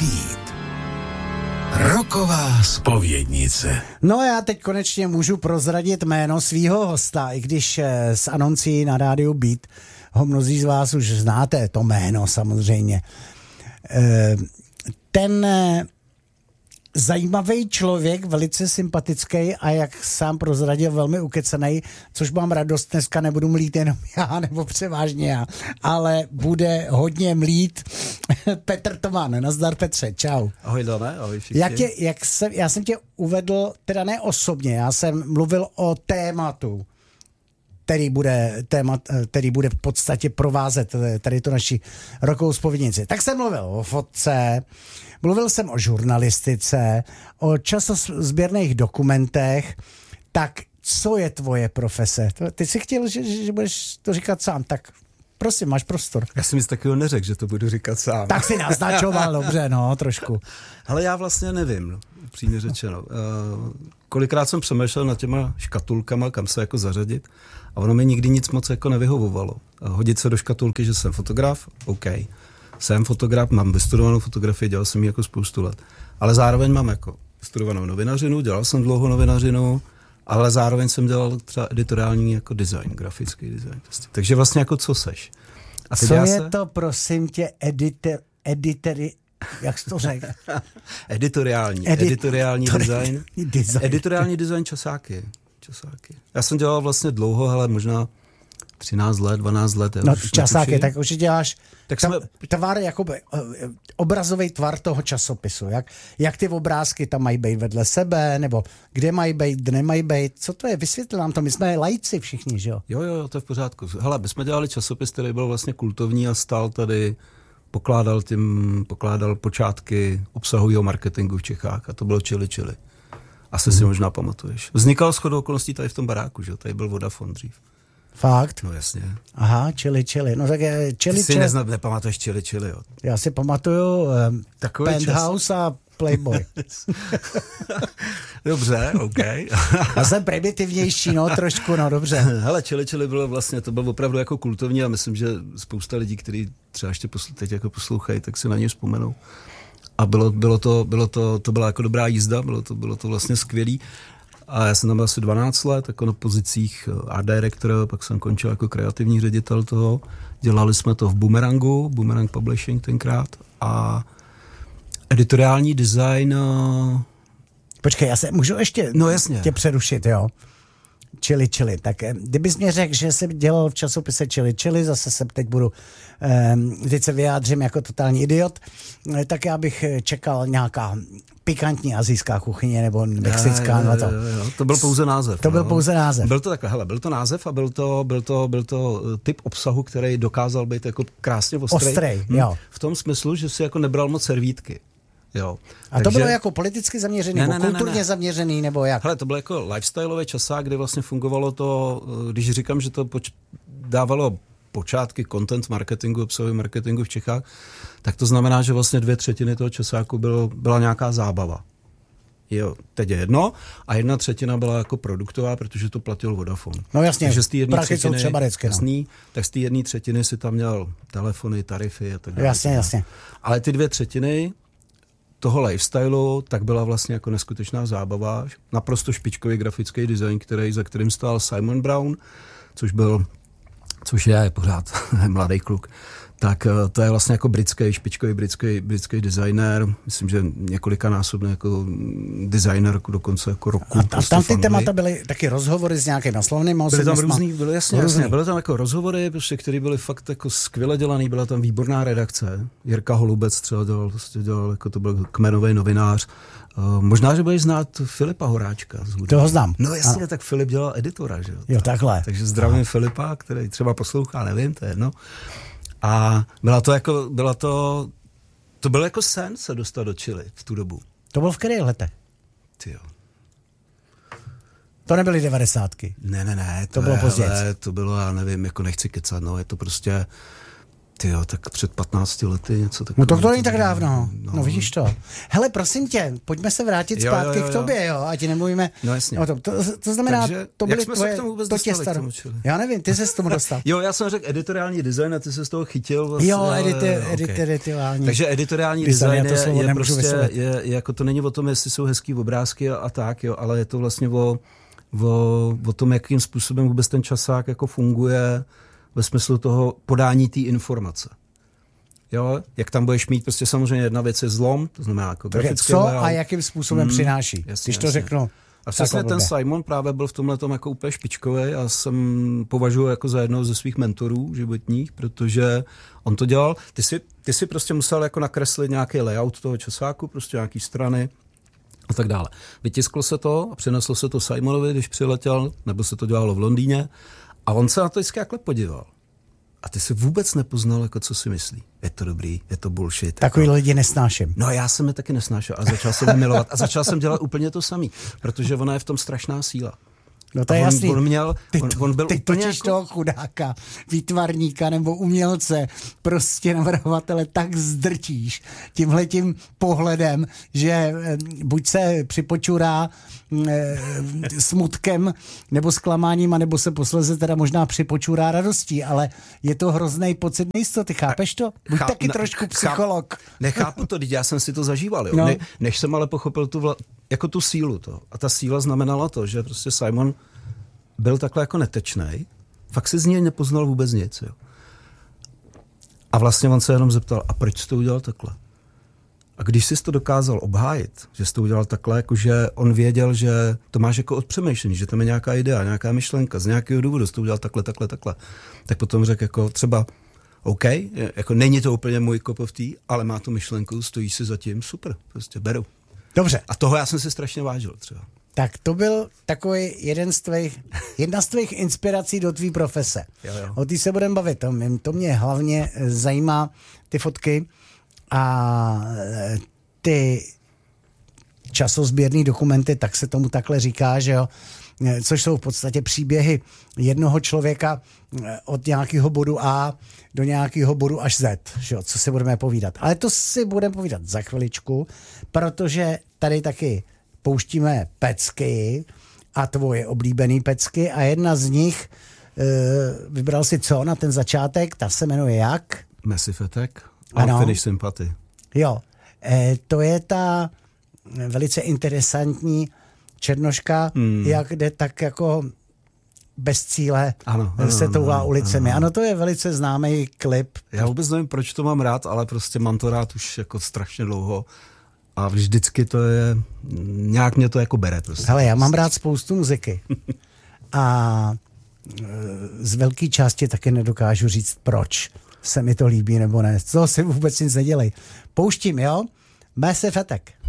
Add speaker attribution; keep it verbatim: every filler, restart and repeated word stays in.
Speaker 1: Beat. Rocková zpovědnice.
Speaker 2: No já teď konečně můžu prozradit jméno svýho hosta, i když z anoncí na rádiu Beat ho mnozí z vás už znáte, to jméno samozřejmě. Ten zajímavý člověk, velice sympatický a jak sám prozradil, velmi ukecenej, což mám radost, dneska nebudu mlít jenom já, nebo převážně já, ale bude hodně mlít Petr Toman. Nazdar Petře, čau.
Speaker 3: Ahoj Dané, ahoj všichni.
Speaker 2: Jak tě, jak se, já jsem tě uvedl, teda ne osobně, já jsem mluvil o tématu, který bude, témat, který bude v podstatě provázet tady tu naši rockovou zpovědnici. Tak jsem mluvil o fotce, mluvil jsem o žurnalistice, o časozběrných dokumentech. Tak co je tvoje profese? Ty jsi chtěl, že, že budeš to říkat sám, tak prosím, máš prostor.
Speaker 3: Já jsem nic takového neřekl, že to budu říkat sám.
Speaker 2: Tak si naznačoval, dobře, no, trošku.
Speaker 3: Ale já vlastně nevím, upřímně řečeno. Uh, kolikrát jsem přemýšlel nad těma škatulkama, kam se jako zařadit, a ono mi nikdy nic moc jako nevyhovovalo. Hodit se do škatulky, že jsem fotograf, OK. Jsem fotograf, mám vystudovanou fotografii, dělal jsem ji jako spoustu let. Ale zároveň mám jako studovanou novinařinu, dělal jsem dlouho novinařinu, ale zároveň jsem dělal třeba editoriální jako design, grafický design. Takže vlastně jako co seš?
Speaker 2: A co je se... to, prosím tě, editor, editory, jak jsi to řekl?
Speaker 3: Editoriální, Edi... editoriální design. design. Editoriální design časáky. časáky. Já jsem dělal vlastně dlouho, ale možná třináct let, dvanáct let.
Speaker 2: No časáky, tak už děláš
Speaker 3: tak
Speaker 2: ta,
Speaker 3: jsme...
Speaker 2: tvar, jakoby obrazový tvar toho časopisu. Jak, jak ty obrázky tam mají být vedle sebe, nebo kde mají být, kde nemají být. Co to je? Vysvětli nám to. My jsme lajci všichni, že jo?
Speaker 3: Jo, jo, to je v pořádku. Hele, my jsme dělali časopis, který byl vlastně kultovní a stál tady, pokládal tím, pokládal počátky obsahového marketingu v Čechách a to bylo Chili Chili. Asi hmm. si možná pamatuješ. Vznikal shodou okolností tady v tom baráku, že? Tady byl Vodafone dřív.
Speaker 2: Fakt?
Speaker 3: No jasně.
Speaker 2: Aha, Chili Chili. No tak je Chili
Speaker 3: Ty si
Speaker 2: Chili.
Speaker 3: Nezna, nepamatuješ Chili Chili, jo?
Speaker 2: Já si pamatuju um, Penthouse čas. A Playboy.
Speaker 3: Dobře, OK.
Speaker 2: Já jsem primitivnější, no trošku, no dobře.
Speaker 3: Hele, Chili Chili bylo vlastně, to bylo opravdu jako kultovní a myslím, že spousta lidí, kteří třeba ještě posl- teď jako poslouchají, tak si na ně vzpomenou. A bylo, bylo to, bylo to, to byla jako dobrá jízda, bylo to, bylo to vlastně skvělý. A já jsem tam byl asi dvanáct let, jako na pozicích art directora, pak jsem končil jako kreativní ředitel toho. Dělali jsme to v Boomerangu, Boomerang Publishing tenkrát. A editoriální design...
Speaker 2: Počkej, já se můžu ještě
Speaker 3: no, jasně.
Speaker 2: tě přerušit, jo? Chili Chili. Tak kdybys mě řekl, že jsem dělal v časopise Chili Chili, zase se teď budu, um, teď se vyjádřím jako totální idiot, tak já bych čekal nějaká pikantní asijská kuchyně nebo mexická.
Speaker 3: Jo, jo, jo, jo. To byl pouze název.
Speaker 2: To
Speaker 3: no.
Speaker 2: byl pouze název.
Speaker 3: Byl to takhle, hele, byl to název a byl to, byl to, byl to typ obsahu, který dokázal být jako krásně ostrej.
Speaker 2: Ostrej, hm. jo.
Speaker 3: V tom smyslu, že si jako nebral moc servítky. Jo.
Speaker 2: A to Takže... bylo jako politicky zaměřený, ne, nebo ne, kulturně ne, ne. zaměřený, nebo jak?
Speaker 3: Hele, to bylo jako lifestyleové časák, kde vlastně fungovalo to, když říkám, že to poč- dávalo počátky content marketingu, obsahového marketingu v Čechách, tak to znamená, že vlastně dvě třetiny toho časáku bylo, byla nějaká zábava. Jo, teď je jedno a jedna třetina byla jako produktová, protože to platil Vodafone.
Speaker 2: No jasně,
Speaker 3: takže z té jedné
Speaker 2: prachy
Speaker 3: třetiny,
Speaker 2: jsou třeba vždycky,
Speaker 3: jasný, tak z té jedné třetiny si tam měl telefony, tarify a tak dále.
Speaker 2: Jasně, jasně.
Speaker 3: Ale ty dvě třetiny toho lifestylu, tak byla vlastně jako neskutečná zábava. Naprosto špičkový grafický design, který, za kterým stál Simon Brown, což byl, což je pořád mladý kluk. Tak to je vlastně jako britský, špičkový britský, britský designer, myslím, že několikanásobný jako designer dokonce jako roku.
Speaker 2: A, a tam ty témata byly taky rozhovory s nějakými oslovnými osobnostmi.
Speaker 3: Byly tam různý, byly jasně, jasně, byly tam jako rozhovory, prostě, které byly fakt jako skvěle dělaný, byla tam výborná redakce. Jirka Holubec třeba dělal, prostě dělal jako to byl kmenový novinář. Uh, možná, že budeš znát Filipa Horáčka.
Speaker 2: Toho znám.
Speaker 3: No jasně, a... tak Filip dělal editora, že jo.
Speaker 2: Jo, takhle.
Speaker 3: Takže zdravím Aha. Filipa, který třeba poslouchá, nevím, to je jedno. A byla to jako, byla to, to byl jako sen se dostat do Chili v tu dobu.
Speaker 2: To bylo v kterých letech?
Speaker 3: Tyjo.
Speaker 2: To nebyly devadesátky.
Speaker 3: Ne, ne, ne.
Speaker 2: To, to bylo později.
Speaker 3: To bylo, já nevím, jako nechci kecat, no, je to prostě, Tyjo, tak před patnácti lety něco takového.
Speaker 2: No to to není tak dávno, no. no vidíš to. Hele, prosím tě, pojďme se vrátit jo, zpátky jo, jo, jo. k tobě, jo, ať nemluvíme
Speaker 3: no, jasně.
Speaker 2: o tom. To, to znamená,
Speaker 3: takže,
Speaker 2: to byly
Speaker 3: jsme
Speaker 2: tvoje,
Speaker 3: se k tomu vůbec
Speaker 2: to tě
Speaker 3: dostali,
Speaker 2: star... Já nevím, ty se s tomu dostal.
Speaker 3: Jo, já jsem řekl editoriální design a ty se z toho chytil. Vlastně,
Speaker 2: jo, editi-
Speaker 3: okay.
Speaker 2: editoriální.
Speaker 3: Takže editoriální design, design je, je prostě, je, je, jako to není o tom, jestli jsou hezký obrázky a, a tak, jo, ale je to vlastně o, o, o tom, jakým způsobem vůbec ten časák jako funguje ve smyslu toho podání té informace. Jo, jak tam budeš mít, prostě samozřejmě jedna věc je zlom, to znamená jako grafické.
Speaker 2: Co layout. A jakým způsobem hmm, přináší, jasně, když to jasně. řeknu.
Speaker 3: A přesně ten Simon právě byl v tomhletom jako úplně špičkový a jsem považuji jako za jednoho ze svých mentorů životních, protože on to dělal, ty si, ty si prostě musel jako nakreslit nějaký layout toho časáku, prostě nějaký strany a tak dále. Vytisklo se to a přineslo se to Simonovi, když přiletěl, nebo se to dělalo v Londýně a on se na to vždycky takhle podíval. A ty si vůbec nepoznal, jako co si myslí. Je to dobrý, je to bullshit.
Speaker 2: Takový
Speaker 3: jako...
Speaker 2: lidi nesnáším.
Speaker 3: No já jsem je taky nesnášel a začal jsem je milovat a začal jsem dělat úplně to samý, protože ona je v tom strašná síla.
Speaker 2: No to je
Speaker 3: on,
Speaker 2: jasný.
Speaker 3: On, měl,
Speaker 2: ty,
Speaker 3: on, on byl
Speaker 2: ty
Speaker 3: úplně
Speaker 2: totiž
Speaker 3: jako...
Speaker 2: toho chudáka, výtvarníka nebo umělce, prostě navrhovatele tak zdrtíš tímhletím pohledem, že buď se připočurá e, smutkem nebo zklamáním, anebo se posleze teda možná připočurá radostí, ale je to hrozný pocit nejistoty, chápeš to? Buď Cháp, taky ne, trošku psycholog.
Speaker 3: Cháp, nechápu to, já jsem si to zažíval, jo.
Speaker 2: No.
Speaker 3: Ne, než jsem ale pochopil tu vla, jako tu sílu to. A ta síla znamenala to, že prostě Simon byl takhle jako netečnej, fakt si z něj nepoznal vůbec nic, jo. A vlastně on se jenom zeptal, a proč jsi to udělal takhle? A když jsi to dokázal obhájit, že jsi to udělal takhle, jakože on věděl, že to máš jako od přemýšlení, že tam je nějaká idea, nějaká myšlenka, z nějakého důvodu jsi to udělal takhle, takhle, takhle, tak potom řekl jako třeba OK, jako není to úplně můj cup of tea, ale má tu myšlenku, stojí si za tím, super, prostě beru.
Speaker 2: Dobře.
Speaker 3: A toho já jsem si strašně vážil třeba.
Speaker 2: Tak to byl takový jeden z tvých, jedna z tvých inspirací do tvý profese.
Speaker 3: Jo, jo.
Speaker 2: O té se budeme bavit. To mě, to mě hlavně zajímá ty fotky a ty časozběrný dokumenty, tak se tomu takhle říká, že jo, což jsou v podstatě příběhy jednoho člověka od nějakého bodu A do nějakého bodu až Z, že jo, co si budeme povídat. Ale to si budeme povídat za chviličku, protože tady taky pouštíme pecky a tvoje oblíbený pecky a jedna z nich e, vybral si co na ten začátek, ta se jmenuje jak?
Speaker 3: Massive Attack, Unfinished Sympathy.
Speaker 2: Jo, e, to je ta velice interesantní černoška, hmm. jak jde tak jako bez cíle
Speaker 3: ano, ano,
Speaker 2: se toulá
Speaker 3: ano,
Speaker 2: ulicemi.
Speaker 3: Ano.
Speaker 2: ano, to je velice známý klip.
Speaker 3: Já vůbec nevím, proč to mám rád, ale prostě mám to rád už jako strašně dlouho. A vždycky to je, nějak mě to jako bere prostě.
Speaker 2: Hele, já mám rád spoustu muziky. A z velké části taky nedokážu říct, proč se mi to líbí nebo ne. To si vůbec nic nedělej. Pouštím, jo? Massive Attack.